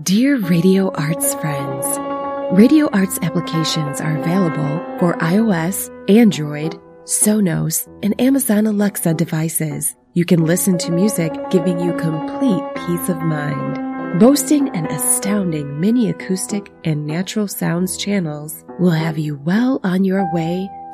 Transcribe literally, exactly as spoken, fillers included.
Dear Radio Arts friends, Radio Arts applications are available for iOS, Android, Sonos, and Amazon Alexa devices. You can listen to music giving you complete peace of mind. Boasting an astounding mini acoustic and natural sounds channels will have you well on your way